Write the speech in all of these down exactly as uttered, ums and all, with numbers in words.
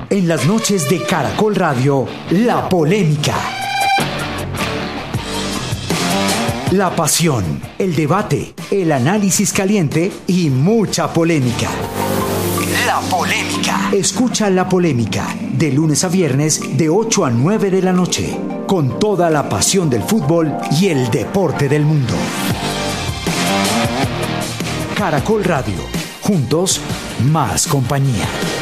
En las noches de Caracol Radio, La Polémica. La pasión, el debate, el análisis caliente y mucha polémica. La Polémica. Escucha La Polémica de lunes a viernes de ocho a nueve de la noche, con toda la pasión del fútbol y el deporte del mundo. Caracol Radio. Juntos, más compañía.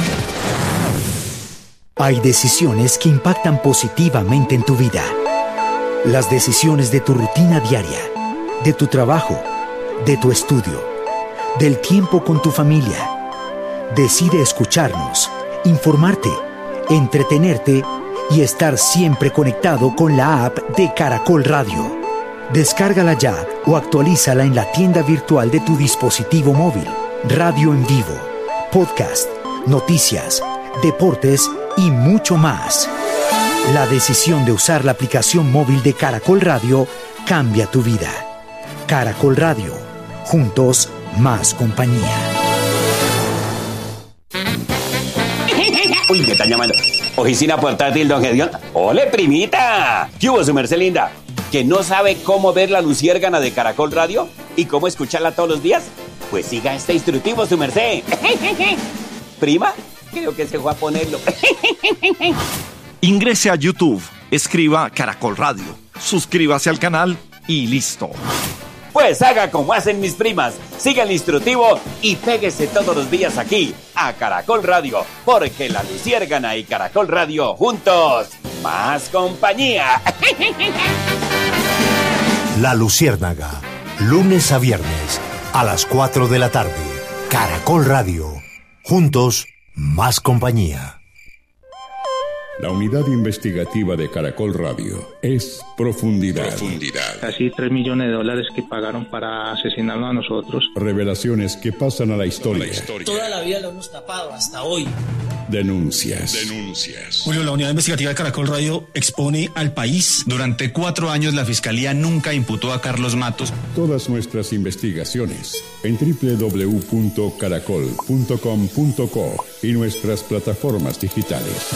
Hay decisiones que impactan positivamente en tu vida. Las decisiones de tu rutina diaria, de tu trabajo, de tu estudio, del tiempo con tu familia. Decide escucharnos, informarte, entretenerte y estar siempre conectado con la app de Caracol Radio. Descárgala ya o actualízala en la tienda virtual de tu dispositivo móvil. Radio en vivo, podcast, noticias, deportes y mucho más. La decisión de usar la aplicación móvil de Caracol Radio cambia tu vida. Caracol Radio. Juntos, más compañía. Uy, me están llamando. Oficina portátil, don Gedeón. ¡Ole, primita! ¿Qué hubo, su merced linda? ¿Que no sabe cómo ver la luciérgana de Caracol Radio? ¿Y cómo escucharla todos los días? Pues siga este instructivo, su merced. ¿Prima? Creo que se fue a ponerlo. Ingrese a YouTube, escriba Caracol Radio, suscríbase al canal y listo. Pues haga como hacen mis primas, siga el instructivo y péguese todos los días aquí, a Caracol Radio, porque la luciérgana y Caracol Radio juntos, más compañía. La Luciérnaga, lunes a viernes, a las cuatro de la tarde. Caracol Radio, juntos, más compañía. La unidad investigativa de Caracol Radio es Profundidad. Profundidad. Casi tres millones de dólares que pagaron para asesinarnos a nosotros. Revelaciones que pasan a la historia. La historia. Toda la vida lo hemos tapado hasta hoy. Denuncias. Denuncias. Julio, la unidad investigativa de Caracol Radio expone al país. Durante cuatro años la Fiscalía nunca imputó a Carlos Matos. Todas nuestras investigaciones en doble u doble u doble u punto caracol punto com punto co y nuestras plataformas digitales.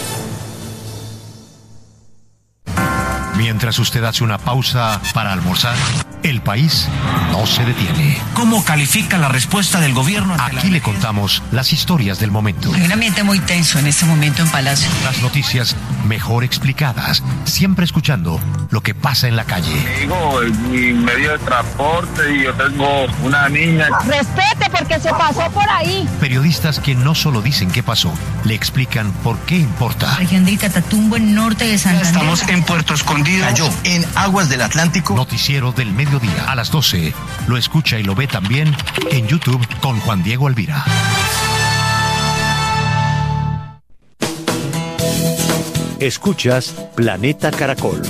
Mientras usted hace una pausa para almorzar, el país no se detiene. ¿Cómo califica la respuesta del gobierno? Aquí la... le contamos las historias del momento. Hay un ambiente muy tenso en este momento en Palacio. Las noticias mejor explicadas, siempre escuchando lo que pasa en la calle. Digo, mi medio de transporte y yo tengo una niña. Respete porque se pasó por ahí. Periodistas que no solo dicen qué pasó, le explican por qué importa. Región del Catatumbo, en norte de Santander. Estamos en Puerto Escondido. Cayó en aguas del Atlántico. Noticiero del mediodía a las doce. Lo escucha y lo ve también en YouTube con Juan Diego Alvira. Escuchas Planeta Caracol.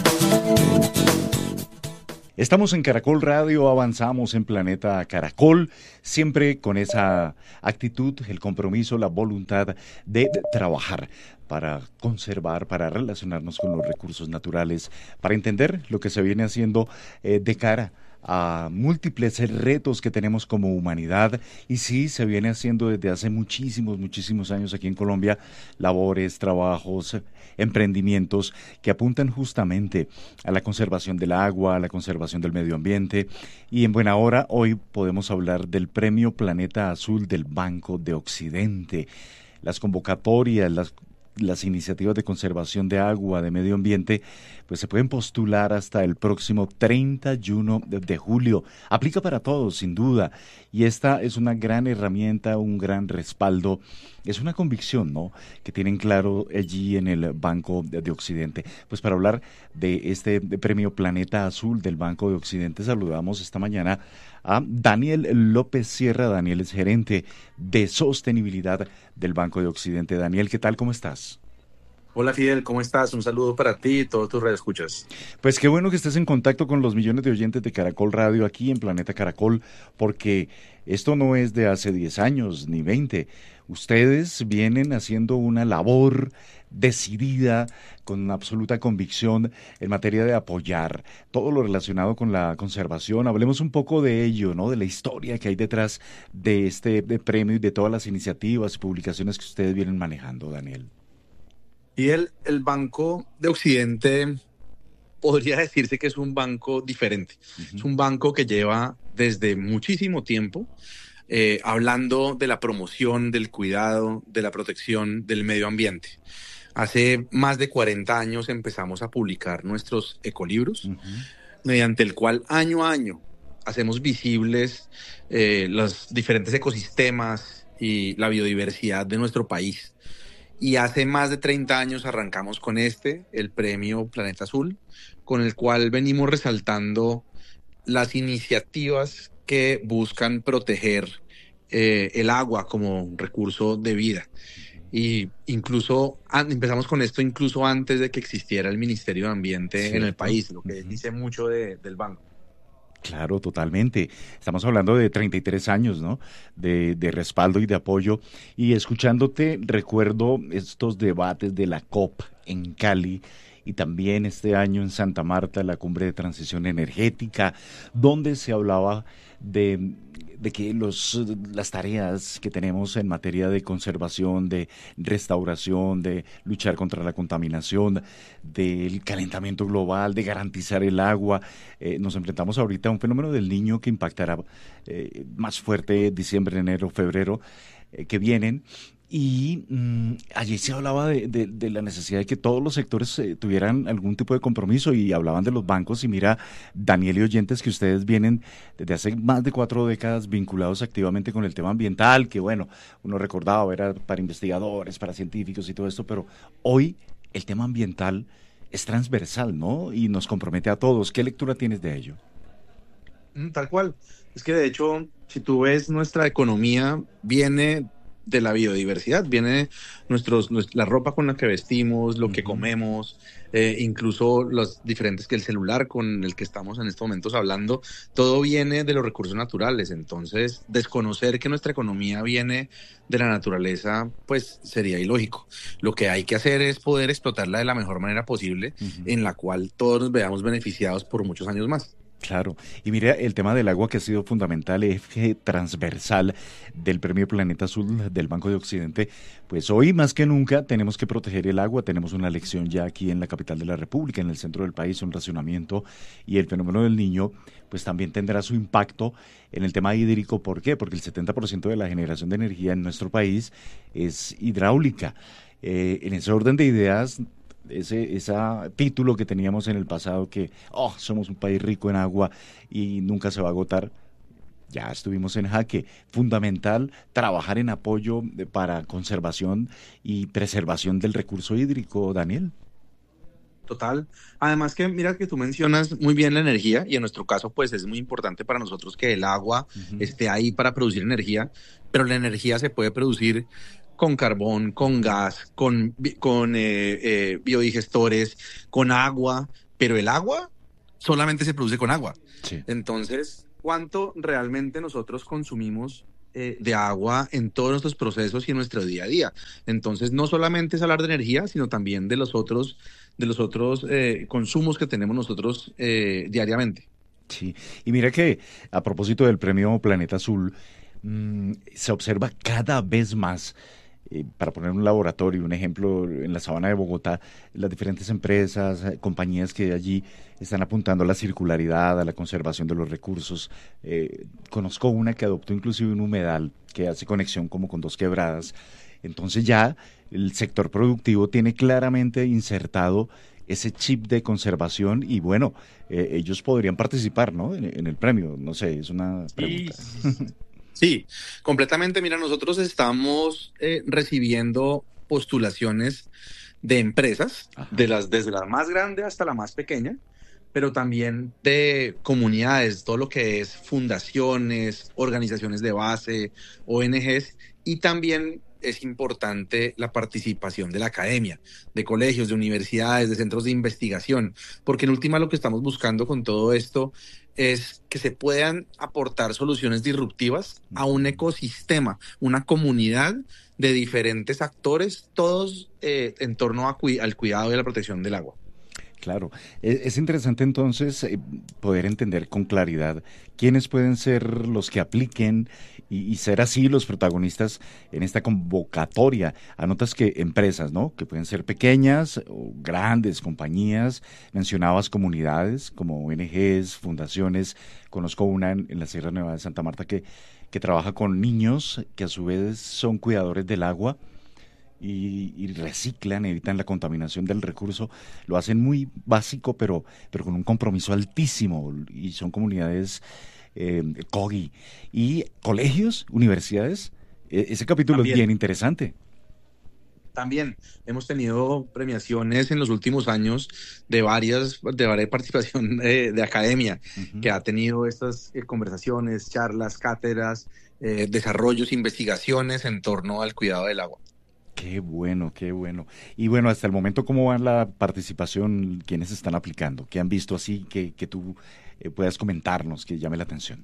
Estamos en Caracol Radio, avanzamos en Planeta Caracol, siempre con esa actitud, el compromiso, la voluntad de trabajar para conservar, para relacionarnos con los recursos naturales, para entender lo que se viene haciendo eh, de cara a múltiples retos que tenemos como humanidad. Y sí, se viene haciendo desde hace muchísimos, muchísimos años aquí en Colombia, labores, trabajos, emprendimientos que apuntan justamente a la conservación del agua, a la conservación del medio ambiente. Y en buena hora, hoy podemos hablar del Premio Planeta Azul del Banco de Occidente. Las convocatorias, las las iniciativas de conservación de agua, de medio ambiente, pues se pueden postular hasta el próximo treinta y uno de julio. Aplica para todos, sin duda, y esta es una gran herramienta, un gran respaldo, es una convicción, ¿no?, que tienen claro allí en el Banco de Occidente. Pues para hablar de este premio Planeta Azul del Banco de Occidente, saludamos esta mañana a Daniel López Sierra. Daniel es gerente de sostenibilidad del Banco de Occidente. Daniel, ¿qué tal? ¿Cómo estás? Hola Fidel, ¿cómo estás? Un saludo para ti y todos tus radioescuchas. Pues qué bueno que estés en contacto con los millones de oyentes de Caracol Radio aquí en Planeta Caracol, porque esto no es de hace diez años ni veinte. Ustedes vienen haciendo una labor decidida, con absoluta convicción en materia de apoyar todo lo relacionado con la conservación. Hablemos un poco de ello, ¿no?, de la historia que hay detrás de este de premio y de todas las iniciativas y publicaciones que ustedes vienen manejando, Daniel. Y el, el Banco de Occidente podría decirse que es un banco diferente. Uh-huh. Es un banco que lleva desde muchísimo tiempo eh, hablando de la promoción, del cuidado, de la protección del medio ambiente. Hace más de cuarenta años empezamos a publicar nuestros ecolibros, uh-huh. mediante el cual año a año hacemos visibles eh, los diferentes ecosistemas y la biodiversidad de nuestro país. Y hace más de treinta años arrancamos con este, el premio Planeta Azul, con el cual venimos resaltando las iniciativas que buscan proteger eh, el agua como recurso de vida. Y incluso an- empezamos con esto incluso antes de que existiera el Ministerio de Ambiente ¿Cierto? En el país, lo que uh-huh. dice mucho de, del banco. Claro, totalmente. Estamos hablando de treinta y tres años, ¿no? De, de respaldo y de apoyo. Y escuchándote, recuerdo estos debates de la COP en Cali y también este año en Santa Marta, la Cumbre de Transición Energética, donde se hablaba de, de que los, las tareas que tenemos en materia de conservación, de restauración, de luchar contra la contaminación, del calentamiento global, de garantizar el agua, eh, nos enfrentamos ahorita a un fenómeno del Niño que impactará eh, más fuerte diciembre, enero, febrero, eh, que vienen. Y mmm, allí se hablaba de, de, de la necesidad de que todos los sectores eh, tuvieran algún tipo de compromiso y hablaban de los bancos. Y mira, Daniel y oyentes, que ustedes vienen desde hace más de cuatro décadas vinculados activamente con el tema ambiental, que bueno, uno recordaba, era para investigadores, para científicos y todo esto, pero hoy el tema ambiental es transversal, ¿no? Y nos compromete a todos. ¿Qué lectura tienes de ello? Tal cual. Es que de hecho, si tú ves, nuestra economía viene de la biodiversidad, viene nuestros, nuestra, la ropa con la que vestimos, lo uh-huh. que comemos, eh, incluso los diferentes, que el celular con el que estamos en estos momentos hablando, todo viene de los recursos naturales. Entonces, desconocer que nuestra economía viene de la naturaleza, pues sería ilógico. Lo que hay que hacer es poder explotarla de la mejor manera posible, uh-huh. en la cual todos nos veamos beneficiados por muchos años más. Claro, y mira, el tema del agua que ha sido fundamental, eje transversal del Premio Planeta Azul del Banco de Occidente, pues hoy más que nunca tenemos que proteger el agua. Tenemos una lección ya aquí en la capital de la República, en el centro del país, un racionamiento, y el fenómeno del Niño pues también tendrá su impacto en el tema hídrico. ¿Por qué? Porque el setenta por ciento de la generación de energía en nuestro país es hidráulica. Eh, en ese orden de ideas, ese ese título que teníamos en el pasado, que oh, somos un país rico en agua y nunca se va a agotar, ya estuvimos en jaque. Fundamental trabajar en apoyo de, para conservación y preservación del recurso hídrico, Daniel. Total. Además que mira que tú mencionas muy bien la energía, y en nuestro caso pues es muy importante para nosotros que el agua uh-huh. esté ahí para producir energía, pero la energía se puede producir con carbón, con gas, con, con eh, eh, biodigestores, con agua, pero el agua solamente se produce con agua. Sí. Entonces, ¿cuánto realmente nosotros consumimos eh, de agua en todos nuestros procesos y en nuestro día a día? Entonces, no solamente es hablar de energía, sino también de los otros, de los otros eh, consumos que tenemos nosotros eh, diariamente. Sí, y mira que a propósito del Premio Planeta Azul, mmm, se observa cada vez más. Eh, para poner un laboratorio, un ejemplo, en la sabana de Bogotá, las diferentes empresas, eh, compañías que allí están apuntando a la circularidad, a la conservación de los recursos. Eh, conozco una que adoptó inclusive un humedal que hace conexión como con dos quebradas. Entonces ya el sector productivo tiene claramente insertado ese chip de conservación y bueno, eh, ellos podrían participar, ¿no? En, en el premio, no sé, es una pregunta. Sí. Sí, completamente. Mira, nosotros estamos eh, recibiendo postulaciones de empresas, de las, desde la más grande hasta la más pequeña, pero también de comunidades, todo lo que es fundaciones, organizaciones de base, O N Ges, y también es importante la participación de la academia, de colegios, de universidades, de centros de investigación, porque en última lo que estamos buscando con todo esto es que se puedan aportar soluciones disruptivas a un ecosistema, una comunidad de diferentes actores, todos eh, en torno a cu- al cuidado y a la protección del agua. Claro, es, es interesante entonces eh, poder entender con claridad quiénes pueden ser los que apliquen y, y ser así los protagonistas en esta convocatoria. Anotas que empresas, ¿no? Que pueden ser pequeñas o grandes compañías, mencionabas comunidades como O N Ges, fundaciones. Conozco una en, en la Sierra Nevada de Santa Marta que, que trabaja con niños que a su vez son cuidadores del agua. Y, y reciclan, evitan la contaminación del recurso, lo hacen muy básico, pero, pero con un compromiso altísimo, y son comunidades eh, C O G I. Y colegios, universidades, eh, ese capítulo También. es bien interesante. También hemos tenido premiaciones en los últimos años de varias, de varias participación de, de academia, uh-huh. que ha tenido estas eh, conversaciones, charlas, cátedras, eh, desarrollos, investigaciones en torno al cuidado del agua. Qué bueno, qué bueno. Y bueno, hasta el momento, ¿cómo va la participación? ¿Quiénes están aplicando? ¿Qué han visto así que, que tú eh, puedas comentarnos, que llame la atención?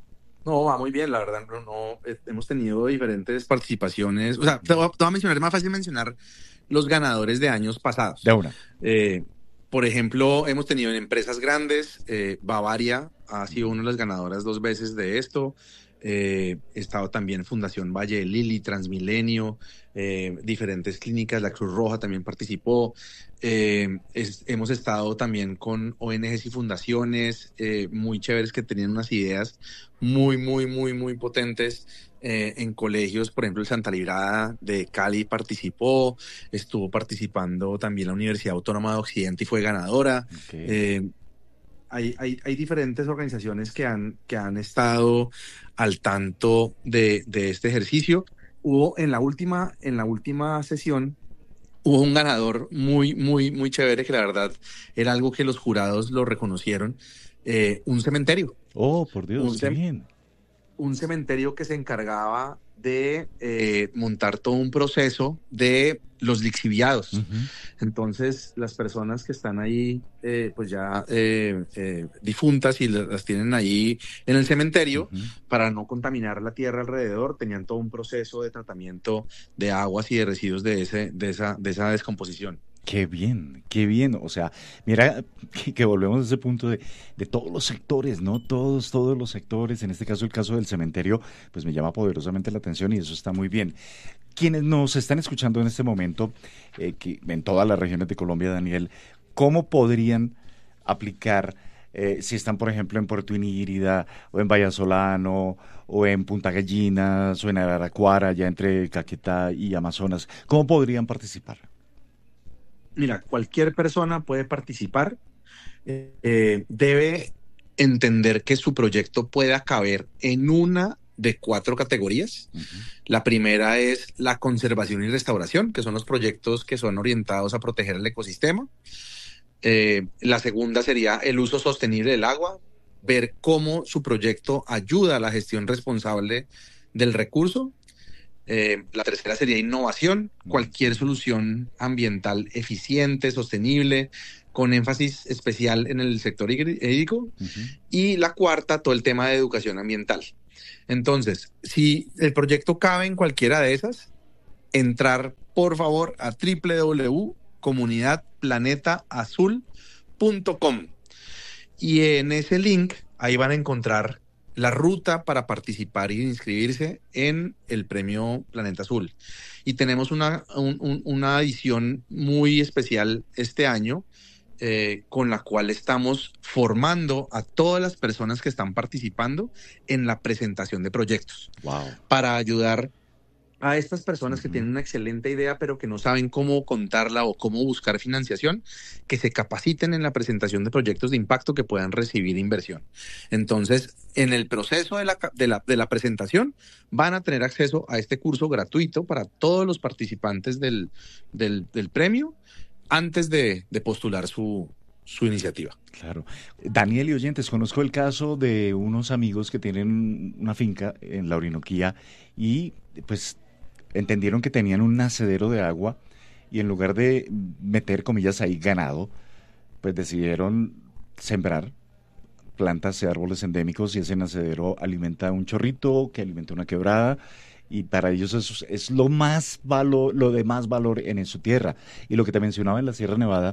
No, va muy bien, la verdad, no, no eh, hemos tenido diferentes participaciones. O sea, te voy, a, te voy a mencionar, es más fácil mencionar los ganadores de años pasados. De una. Eh, por ejemplo, hemos tenido en empresas grandes, eh, Bavaria ha sido una de las ganadoras dos veces de esto. Eh, he estado también Fundación Valle de Lili, Transmilenio, eh, diferentes clínicas, la Cruz Roja también participó. Eh, es, hemos estado también con O N Ges y fundaciones eh, muy chéveres que tenían unas ideas muy, muy, muy, muy potentes. Eh, en colegios, por ejemplo, el Santa Librada de Cali participó, estuvo participando también la Universidad Autónoma de Occidente y fue ganadora. Okay. Eh, Hay, hay, hay diferentes organizaciones que han, que han estado al tanto de, de este ejercicio. Hubo en la última, en la última sesión, hubo un ganador muy, muy, muy chévere, que la verdad era algo que los jurados lo reconocieron, eh, un cementerio. Oh, por Dios, un, qué bien. Un cementerio que se encargaba de eh, montar todo un proceso de los lixiviados. Uh-huh. Entonces, las personas que están ahí, eh, pues ya eh, eh, difuntas y las tienen ahí en el cementerio, uh-huh. para no contaminar la tierra alrededor, tenían todo un proceso de tratamiento de aguas y de residuos de, ese, de, esa, de esa descomposición. Qué bien, qué bien. O sea, mira que, que volvemos a ese punto de, de todos los sectores, ¿no? Todos, todos los sectores. En este caso, el caso del cementerio, pues me llama poderosamente la atención y eso está muy bien. Quienes nos están escuchando en este momento, eh, que en todas las regiones de Colombia, Daniel, ¿cómo podrían aplicar, eh, si están, por ejemplo, en Puerto Inírida, o en Vallasolano, o en Punta Gallinas, o en Araraquara, ya entre Caquetá y Amazonas, ¿cómo podrían participar? Mira, cualquier persona puede participar, eh, debe entender que su proyecto pueda caber en una de cuatro categorías. Uh-huh. La primera es la conservación y restauración, que son los proyectos que son orientados a proteger el ecosistema. Eh, la segunda sería el uso sostenible del agua, ver cómo su proyecto ayuda a la gestión responsable del recurso. Eh, la tercera sería innovación, cualquier solución ambiental eficiente, sostenible, con énfasis especial en el sector hídrico. Uh-huh. Y la cuarta, todo el tema de educación ambiental. Entonces, si el proyecto cabe en cualquiera de esas, entrar por favor a doble u doble u doble u punto comunidad planeta azul punto com y en ese link ahí van a encontrar la ruta para participar y inscribirse en el premio Planeta Azul. Y tenemos una, un, un, una edición muy especial este año, eh, con la cual estamos formando a todas las personas que están participando en la presentación de proyectos. Wow. Para ayudar a estas personas que tienen una excelente idea, pero que no saben cómo contarla o cómo buscar financiación, que se capaciten en la presentación de proyectos de impacto que puedan recibir inversión. Entonces, en el proceso de la, de la, de la presentación, van a tener acceso a este curso gratuito para todos los participantes del, del, del premio antes de, de postular su, su iniciativa. Claro. Daniel y oyentes, conozco el caso de unos amigos que tienen una finca en la Orinoquía y pues entendieron que tenían un nacedero de agua y en lugar de meter, comillas, ahí ganado, pues decidieron sembrar plantas y árboles endémicos y ese nacedero alimenta un chorrito que alimenta una quebrada y para ellos eso es lo más valor, lo de más valor en su tierra. Y lo que te mencionaba en la Sierra Nevada,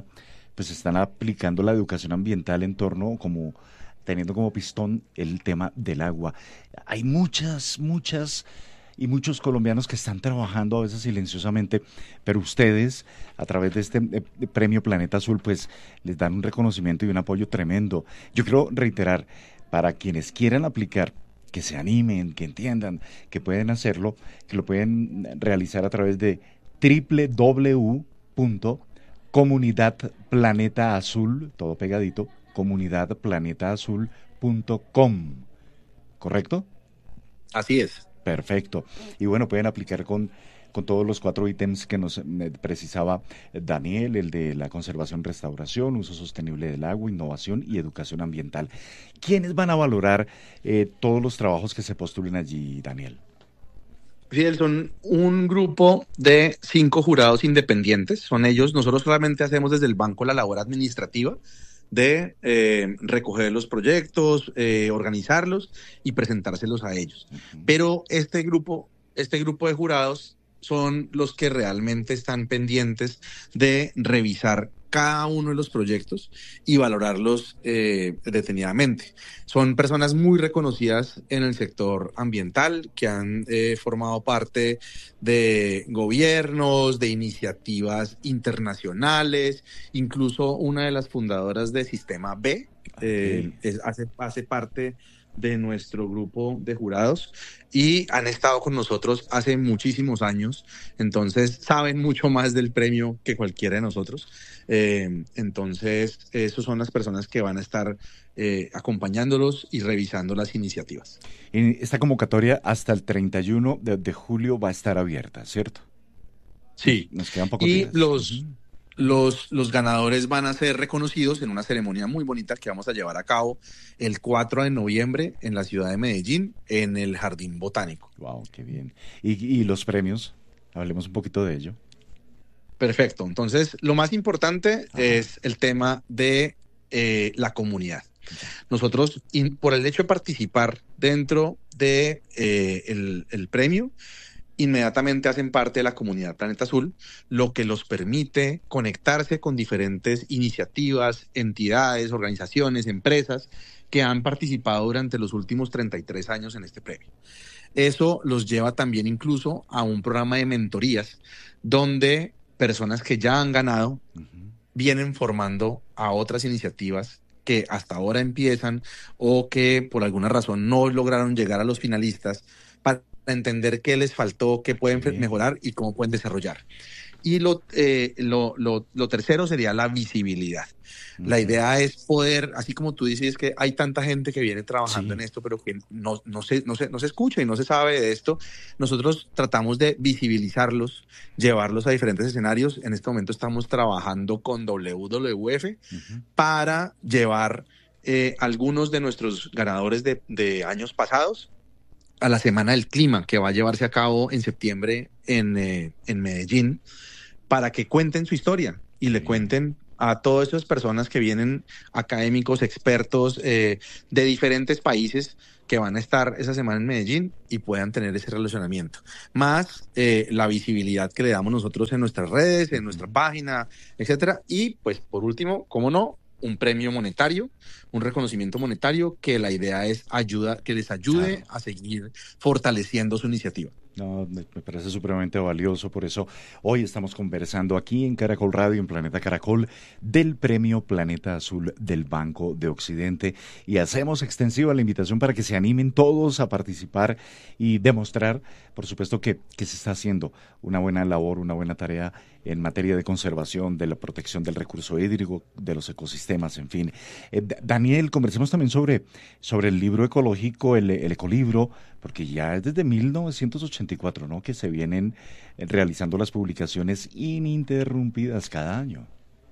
pues están aplicando la educación ambiental en torno como teniendo como pistón el tema del agua. Hay muchas, muchas y muchos colombianos que están trabajando a veces silenciosamente, pero ustedes a través de este eh, premio Planeta Azul pues les dan un reconocimiento y un apoyo tremendo. Yo quiero reiterar, para quienes quieran aplicar, que se animen, que entiendan que pueden hacerlo, que lo pueden realizar a través de doble u doble u doble u punto comunidad planeta azul, todo pegadito, comunidad planeta azul punto com, ¿correcto? Así es. Perfecto. Y bueno, pueden aplicar con, con todos los cuatro ítems que nos eh, precisaba Daniel, el de la conservación, restauración, uso sostenible del agua, innovación y educación ambiental. ¿Quiénes van a valorar eh, todos los trabajos que se postulen allí, Daniel? Fidel, son un grupo de cinco jurados independientes. Son ellos, nosotros solamente hacemos desde el banco la labor administrativa de eh, recoger los proyectos, eh, organizarlos y presentárselos a ellos. Uh-huh. Pero este grupo, este grupo de jurados son los que realmente están pendientes de revisar cada uno de los proyectos y valorarlos eh, detenidamente. Son personas muy reconocidas en el sector ambiental que han eh, formado parte de gobiernos, de iniciativas internacionales, incluso una de las fundadoras de Sistema B eh, es, hace, hace parte de nuestro grupo de jurados y han estado con nosotros hace muchísimos años, entonces saben mucho más del premio que cualquiera de nosotros. Eh, entonces, esos son las personas que van a estar eh, acompañándolos y revisando las iniciativas. Esta convocatoria hasta el treinta y uno de, de julio va a estar abierta, ¿cierto? Sí. Nos quedan pocos y días. los... Uh-huh. Los, los ganadores van a ser reconocidos en una ceremonia muy bonita que vamos a llevar a cabo el cuatro de noviembre en la ciudad de Medellín, en el Jardín Botánico. Wow, qué bien. ¿Y, y los premios? Hablemos un poquito de ello. Perfecto. Entonces, lo más importante Ajá. es el tema de eh, la comunidad. Nosotros, in, por el hecho de participar dentro de eh, el, el premio, inmediatamente hacen parte de la comunidad Planeta Azul, lo que los permite conectarse con diferentes iniciativas, entidades, organizaciones, empresas que han participado durante los últimos treinta y tres años en este premio. Eso los lleva también incluso a un programa de mentorías donde personas que ya han ganado uh-huh. vienen formando a otras iniciativas que hasta ahora empiezan o que por alguna razón no lograron llegar a los finalistas para entender qué les faltó, qué pueden sí. mejorar y cómo pueden desarrollar. Y lo, eh, lo, lo, lo tercero sería la visibilidad. Uh-huh. La idea es poder, así como tú dices, que hay tanta gente que viene trabajando sí. en esto, pero que no, no, se, no, se, no se escucha y no se sabe de esto. Nosotros tratamos de visibilizarlos, llevarlos a diferentes escenarios. En este momento estamos trabajando con W W F uh-huh. para llevar eh, algunos de nuestros ganadores de, de años pasados a la Semana del Clima, que va a llevarse a cabo en septiembre en, eh, en Medellín, para que cuenten su historia y le cuenten a todas esas personas que vienen, académicos, expertos eh, de diferentes países que van a estar esa semana en Medellín y puedan tener ese relacionamiento. Más eh, la visibilidad que le damos nosotros en nuestras redes, en nuestra página, etcétera. Y pues por último, cómo no, un premio monetario, un reconocimiento monetario que la idea es ayuda, que les ayude claro. a seguir fortaleciendo su iniciativa. No, me parece supremamente valioso, por eso hoy estamos conversando aquí en Caracol Radio, en Planeta Caracol, del Premio Planeta Azul del Banco de Occidente, y hacemos extensiva la invitación para que se animen todos a participar y demostrar, por supuesto, que, que se está haciendo una buena labor, una buena tarea en materia de conservación, de la protección del recurso hídrico, de los ecosistemas, en fin. Eh, Daniel, conversemos también sobre, sobre el libro ecológico, el, el ecolibro, porque ya es desde mil novecientos ochenta y cuatro, ¿no?, que se vienen realizando las publicaciones ininterrumpidas cada año.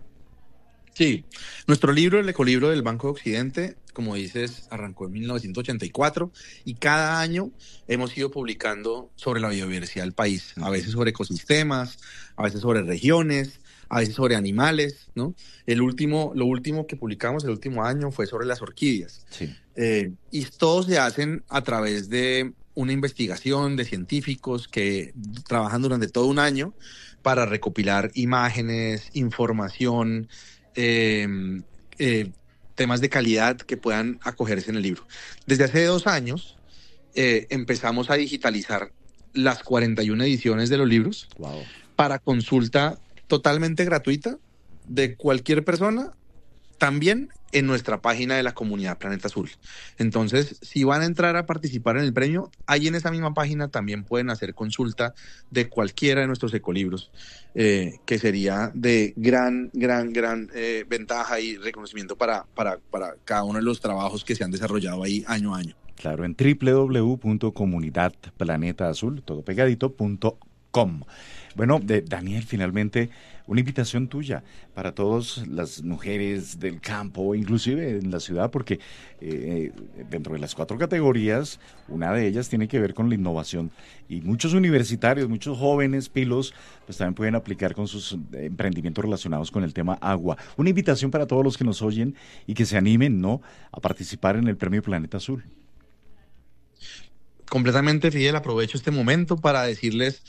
Sí, nuestro libro, el ecolibro del Banco de Occidente, como dices, arrancó en mil novecientos ochenta y cuatro y cada año hemos ido publicando sobre la biodiversidad del país, a veces sobre ecosistemas, a veces sobre regiones, a veces sobre animales, ¿no? El último, lo último que publicamos el último año fue sobre las orquídeas. Sí. Eh, y todos se hacen a través de una investigación de científicos que trabajan durante todo un año para recopilar imágenes, información, eh, eh, temas de calidad que puedan acogerse en el libro. Desde hace dos años eh, empezamos a digitalizar las cuarenta y una ediciones de los libros. Wow. Para consulta totalmente gratuita de cualquier persona, también en nuestra página de la comunidad Planeta Azul. Entonces, si van a entrar a participar en el premio, ahí en esa misma página también pueden hacer consulta de cualquiera de nuestros ecolibros, eh, que sería de gran, gran, gran eh, ventaja y reconocimiento para, para, para cada uno de los trabajos que se han desarrollado ahí año a año. Claro, en doble u doble u doble u punto comunidad planeta azul, todo pegadito, punto com. Bueno, de, Daniel, finalmente una invitación tuya para todas las mujeres del campo, inclusive en la ciudad, porque eh, dentro de las cuatro categorías, una de ellas tiene que ver con la innovación. Y muchos universitarios, muchos jóvenes pilos, pues también pueden aplicar con sus emprendimientos relacionados con el tema agua. Una invitación para todos los que nos oyen y que se animen, ¿no?, a participar en el Premio Planeta Azul. Completamente, Fidel, aprovecho este momento para decirles,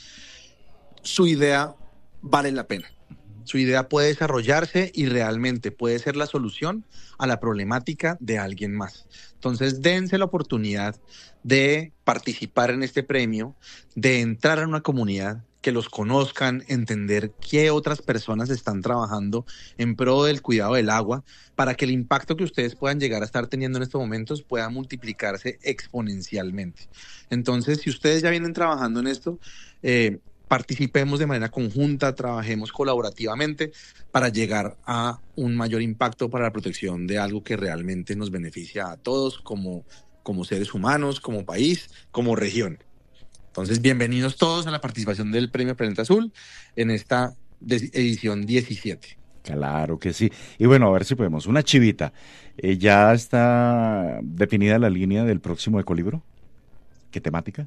su idea vale la pena. Su idea puede desarrollarse y realmente puede ser la solución a la problemática de alguien más. Entonces, dense la oportunidad de participar en este premio, de entrar a una comunidad, que los conozcan, entender qué otras personas están trabajando en pro del cuidado del agua, para que el impacto que ustedes puedan llegar a estar teniendo en estos momentos pueda multiplicarse exponencialmente. Entonces, si ustedes ya vienen trabajando en esto, eh, participemos de manera conjunta, trabajemos colaborativamente para llegar a un mayor impacto para la protección de algo que realmente nos beneficia a todos como, como seres humanos, como país, como región. Entonces, bienvenidos todos a la participación del Premio Planeta Azul en esta edición diecisiete. Claro que sí. Y bueno, a ver si podemos. Una chivita. Eh, ¿Ya está definida la línea del próximo ecolibro? ¿Qué temática?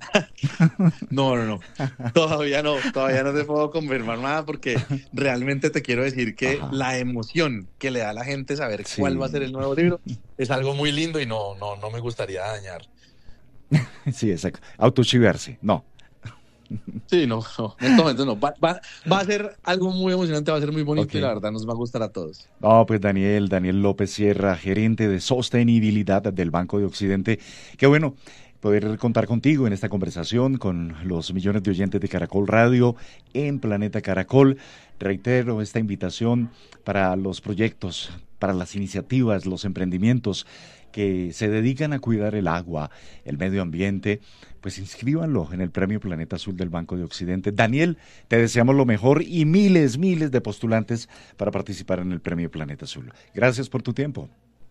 No, no, no. Todavía no. Todavía no te puedo confirmar nada porque realmente te quiero decir que Ajá. la emoción que le da a la gente saber sí. cuál va a ser el nuevo libro es algo muy lindo y no, no, no me gustaría dañar. Sí, exacto. Autochivearse, no. Sí, no, no, en este momento no. Va, va, va a ser algo muy emocionante, va a ser muy bonito okay. y la verdad nos va a gustar a todos. No, pues Daniel, Daniel López Sierra, gerente de sostenibilidad del Banco de Occidente. Qué bueno poder contar contigo en esta conversación con los millones de oyentes de Caracol Radio en Planeta Caracol. Reitero esta invitación para los proyectos, para las iniciativas, los emprendimientos que se dedican a cuidar el agua, el medio ambiente, pues inscríbanlo en el Premio Planeta Azul del Banco de Occidente. Daniel, te deseamos lo mejor y miles, miles de postulantes para participar en el Premio Planeta Azul. Gracias por tu tiempo.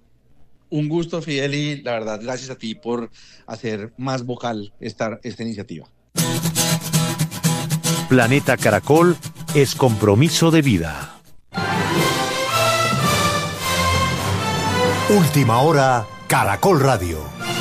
Un gusto, Fidel, y la verdad, gracias a ti por hacer más vocal esta, esta iniciativa. Planeta Caracol es compromiso de vida. Última hora, Caracol Radio.